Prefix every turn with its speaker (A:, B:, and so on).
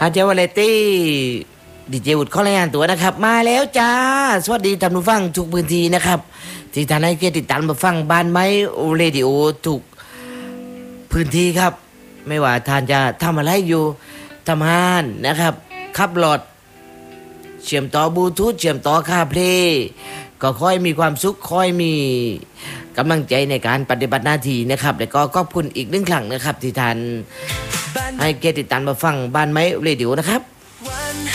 A: อาเจวาเลตี้ดีเจวุฒิข้อรายงานตัวนะครับมาแล้วจ้าสวัสดีท่านผู้ฟังทุกพื้นที่นะครับที่ท่านให้เกียรติติดตามมาฟังบ้านไม้เรดิโอทุกพื้นที่ครับไม่ว่าท่านจะทำอะไรอยู่ทำงานนะครับขับรถเชื่อมต่อบลูทูธเชื่อมต่อคาเพลย์ก็ค่อยมีความสุขค่อยมีกำลังใจในการปฏิบัติหน้าที่นะครับแล้วก็ขอบคุณอีกหนึ่งครั้งนะครับที่ท่านให้เกียรติติดตามมาฟังบ้านไม้เรดิโอนะครับ